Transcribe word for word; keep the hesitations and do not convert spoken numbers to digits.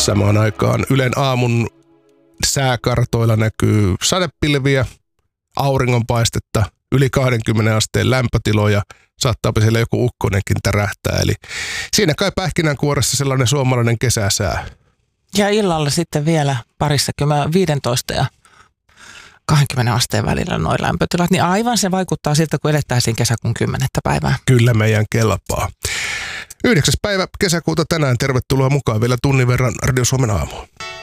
Samaan aikaan Ylen aamun sääkartoilla näkyy sadepilviä, auringonpaistetta, yli kaksikymmentä asteen lämpötiloja, saattaapa siellä joku ukkonenkin tärähtää. Eli siinä kai pähkinänkuoressa sellainen suomalainen kesäsää. Ja illalla sitten vielä parissakymmentä, viisitoista ja kaksikymmentä asteen välillä noin lämpötilat, niin aivan se vaikuttaa siltä, kun elettäisiin kesäkuun kymmenettä päivää. Kyllä meidän kelpaa. Yhdeksäs päivä kesäkuuta tänään. Tervetuloa mukaan vielä tunnin verran Radio Suomen aamuun.